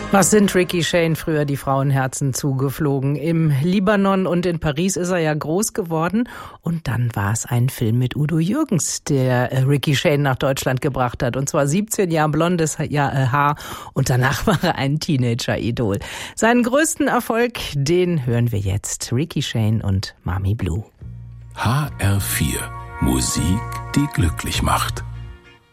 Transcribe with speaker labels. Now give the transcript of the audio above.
Speaker 1: Was sind Ricky Shane früher die Frauenherzen zugeflogen? Im Libanon und in Paris ist er ja groß geworden. Und dann war es ein Film mit Udo Jürgens, der Ricky Shane nach Deutschland gebracht hat. Und zwar 17 Jahre blondes Haar. Und danach war er ein Teenager-Idol. Seinen größten Erfolg, den hören wir jetzt. Ricky Shane und Mami Blue.
Speaker 2: HR4. Musik, die glücklich macht.